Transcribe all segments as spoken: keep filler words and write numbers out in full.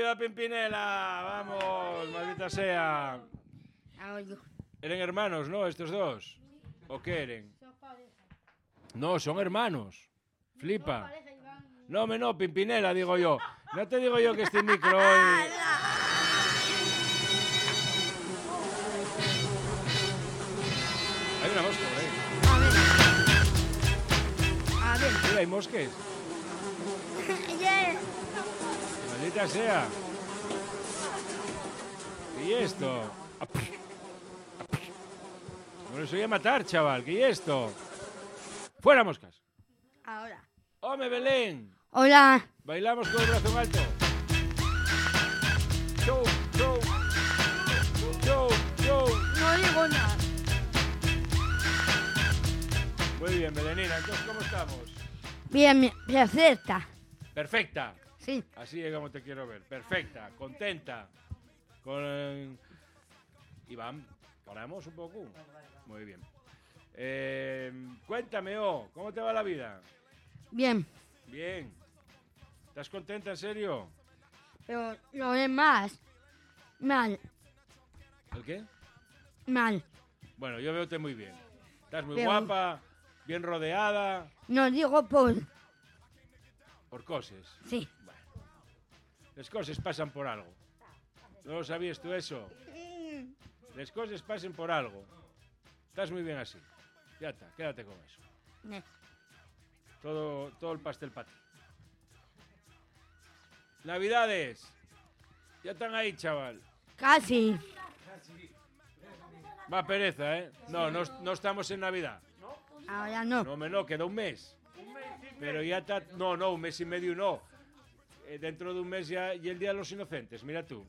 a Pimpinela. Vamos, maldita sea. ¿Eran hermanos, no, estos dos? ¿O qué eran? No, son hermanos. Flipa. No, me no, Pimpinela, digo yo. No te digo yo que este micro hoy... Hay una mosca por ahí. A ver. Mira, hay mosques. Maldita sea. ¿Qué es esto? Bueno, eso voy a matar, chaval. ¿Qué es esto? ¡Fuera, moscas! Ahora. ¡Home, Belén! Hola. Bailamos con el brazo en alto. Show, show. Show, show. No digo nada. Muy bien, Belenina. Entonces, ¿cómo estamos? Bien, perfecta. Perfecta. Sí. Así es como te quiero ver. Perfecta, contenta. Con... Iván, ¿paramos un poco? Muy bien. Eh, cuéntame, oh, ¿cómo te va la vida? Bien. Bien. ¿Estás contenta, en serio? Pero lo demás, mal, ¿El qué? mal. Bueno, yo veo-te muy bien. Estás muy Pero- guapa, bien rodeada, No digo por... por cosas. Sí. Bueno, las cosas pasan por algo. ¿No lo sabías tú eso? Las cosas pasan por algo. Estás muy bien así. Ya está, quédate con eso. Ne- Todo, todo el pastel para ti. Navidades. Ya están ahí, chaval. Casi. Va pereza, ¿eh? No, no, no estamos en Navidad. Ahora no. No, me no, queda un mes. Pero ya está... No, no, un mes y medio no. Eh, dentro de un mes ya y el Día de los Inocentes, mira tú.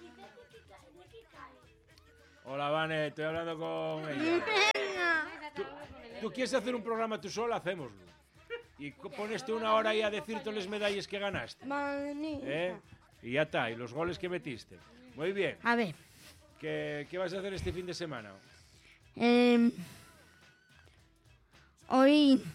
Hola, Vane, estoy hablando con ella. ¿Tú, tú quieres hacer un programa tú sola? Hacémoslo. Y co- pones tú una hora ahí a decir todas las medallas que ganaste. ¿Eh? Y ya está, y los goles que metiste. Muy bien. A ver. ¿Qué, qué vas a hacer este fin de semana? Eh, hoy...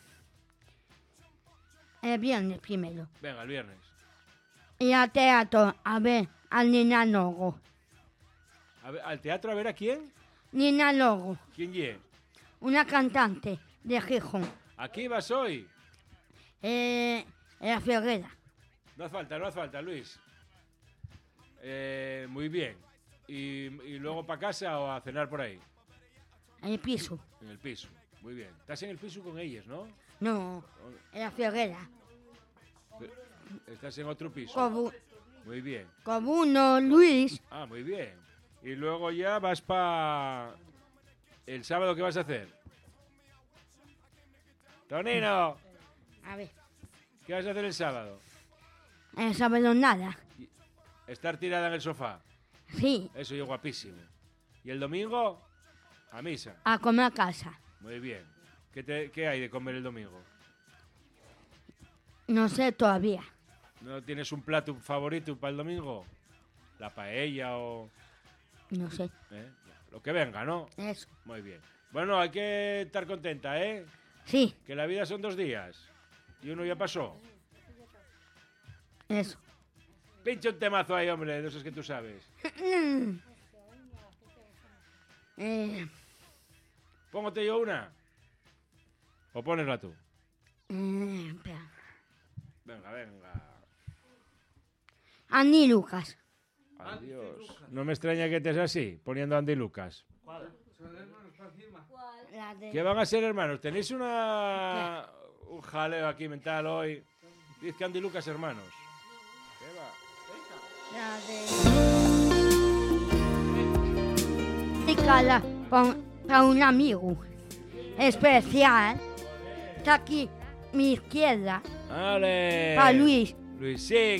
El viernes primero. Venga, el viernes. Y al teatro, a ver, al Nina Logo. A ver, ¿al teatro a ver a quién? Nina Logo, ¿Quién ye? una cantante de Gijón. ¿Aquí vas hoy? Eh, en la Ferrera. No hace falta, no hace falta, Luis. Eh, muy bien. ¿Y, y luego para casa o a cenar por ahí? En el piso. En el piso. Muy bien. Estás en el piso con ellas, ¿no? No, en la Ferrera. Estás en otro piso. Como, Muy bien. como uno, Luis. Ah, muy bien. Y luego ya vas para... ¿El sábado qué vas a hacer? Tonino, A ver, ¿qué vas a hacer el sábado? el sábado nada. Estar tirada en el sofá. Sí, Eso yo guapísimo. ¿Y el domingo? A misa. a comer a casa. Muy bien. ¿Qué, te- qué hay de comer el domingo? No sé todavía. ¿No tienes un plato favorito para el domingo? ¿La paella o...? No sé. ¿Eh? Lo que venga, ¿no? Eso. Muy bien. Bueno, hay que estar contenta, ¿eh? Sí, Que la vida son dos días. Y uno ya pasó. eso. Pincha un temazo ahí, hombre, de esos que tú sabes. Eh, Póngote yo una. ¿O ponesla tú? eh, espera. Venga, venga. Andy Lucas. Adiós. No me extraña que estés así, poniendo Andy Lucas. La de... ¿Qué van a ser, hermanos? ¿Tenéis una... un jaleo aquí mental hoy? Dice que Andy Lucas, hermanos. ¿Qué va? La de... Dedicada para un amigo especial. Está aquí mi izquierda. ¡Ale! Para Luis. Luis, sí.